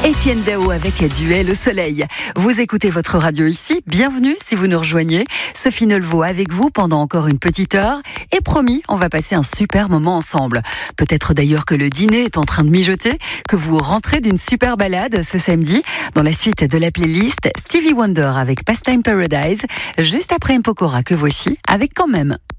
Étienne Dao avec Duel au soleil. Vous écoutez votre radio ici, bienvenue si vous nous rejoignez. Sophie Nolvaud avec vous pendant encore une petite heure. Et promis, on va passer un super moment ensemble. Peut-être d'ailleurs que le dîner est en train de mijoter, que vous rentrez d'une super balade ce samedi. Dans la suite de la playlist, Stevie Wonder avec Pastime Paradise, juste après Mpokora que voici avec Quand même.